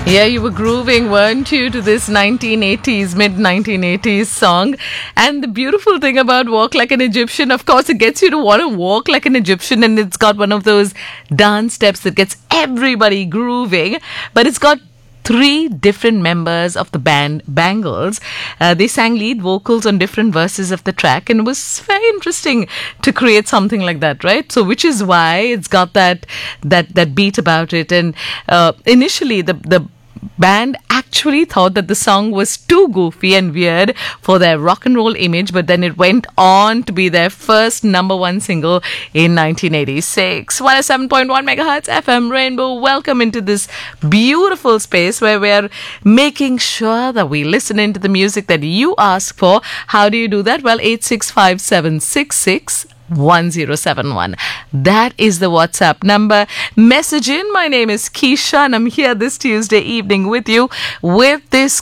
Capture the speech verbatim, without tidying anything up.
Yeah, you were grooving, weren't you, to this nineteen eighties, mid nineteen eighties song. And the beautiful thing about Walk Like an Egyptian, of course, it gets you to want to walk like an Egyptian, and it's got one of those dance steps that gets everybody grooving. But it's got three different members of the band Bangles. Uh, they sang lead vocals on different verses of the track, and it was very interesting to create something like that, right? So, which is why it's got that that that beat about it. And uh, initially, the the band actually thought that the song was too goofy and weird for their rock and roll image, but then it went on to be their first number one single in nineteen eighty-six. one oh seven point one megahertz F M Rainbow. Welcome into this beautiful space where we're making sure that we listen into the music that you ask for. How do you do that? Well, eight six five seven six six one zero seven one. That is the WhatsApp number. Message in. My name is Keisha, and I'm here this Tuesday evening with you with this